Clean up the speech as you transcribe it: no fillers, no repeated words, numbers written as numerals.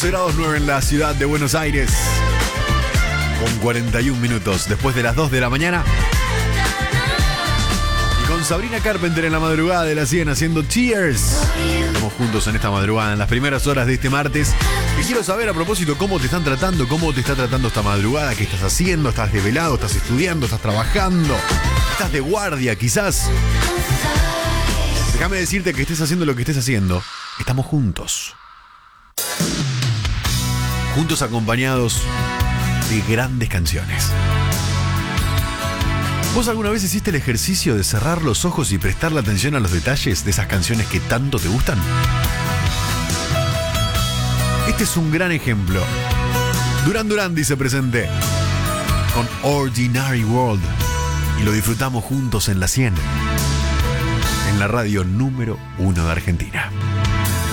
12 grados 9 en la ciudad de Buenos Aires. Con 41 minutos después de las 2 de la mañana. Y con Sabrina Carpenter en la madrugada de la 100 haciendo Cheers. Estamos juntos en esta madrugada, en las primeras horas de este martes. Y quiero saber a propósito cómo te están tratando, cómo te está tratando esta madrugada, qué estás haciendo, estás desvelado, estás estudiando, estás trabajando, estás de guardia quizás. Déjame decirte que estés haciendo lo que estés haciendo, estamos juntos. Juntos acompañados de grandes canciones. ¿Vos alguna vez hiciste el ejercicio de cerrar los ojos y prestarle atención a los detalles de esas canciones que tanto te gustan? Este es un gran ejemplo. Duran Duran dice presente con Ordinary World y lo disfrutamos juntos en la 100, en la radio número 1 de Argentina.